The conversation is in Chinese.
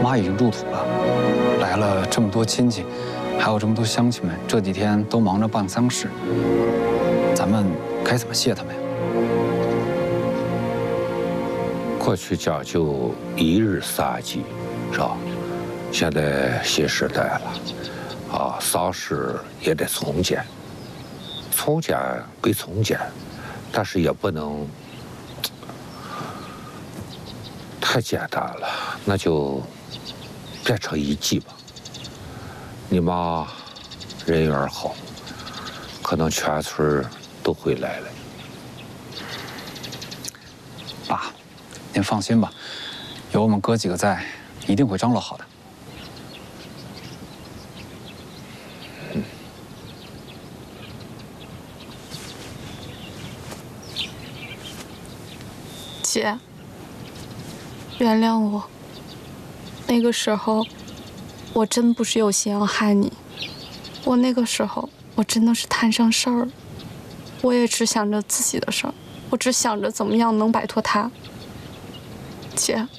妈已经入土了，来了这么多亲戚，还有这么多乡亲们，这几天都忙着办丧事，咱们该怎么谢他们呀？ 过去讲究一日三祭，是吧？现在新时代了，啊，丧事也得从简。从简归从简，但是也不能太简单了，那就变成一祭吧。你妈人缘好，可能全村都会来了。 爸，您放心吧，有我们哥几个在，一定会张罗好的。 姐，原谅我。那个时候，我真不是有心要害你。那个时候，我真的是摊上事儿了。我也只想着自己的事儿，我只想着怎么样能摆脱他。姐，